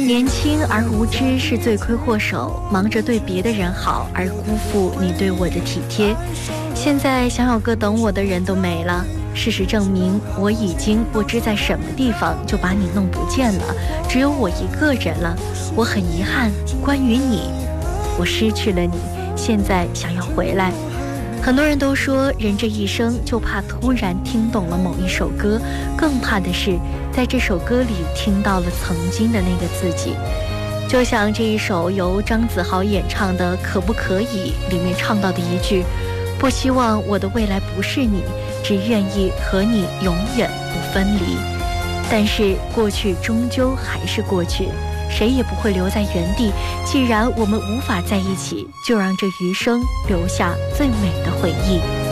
年轻而无知是罪魁祸首，忙着对别的人好而辜负你对我的体贴。现在想有个等我的人都没了，事实证明我已经不知在什么地方就把你弄不见了，只有我一个人了。我很遗憾，关于你，我失去了你，现在想要回来。很多人都说人这一生就怕突然听懂了某一首歌，更怕的是在这首歌里听到了曾经的那个自己。就像这一首由张子豪演唱的《可不可以》里面唱到的一句，不希望我的未来不是你，只愿意和你永远不分离。但是过去终究还是过去，谁也不会留在原地。既然我们无法在一起，就让这余生留下最美的回忆。